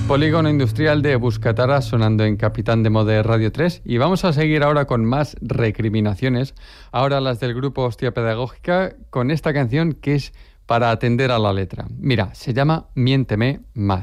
Polígono Industrial de Buscatara sonando en Capitán de Mode Radio 3 y vamos a seguir ahora con más recriminaciones, ahora las del grupo Hostia Pedagógica, con esta canción que es para atender a la letra. Mira, se llama Miénteme más.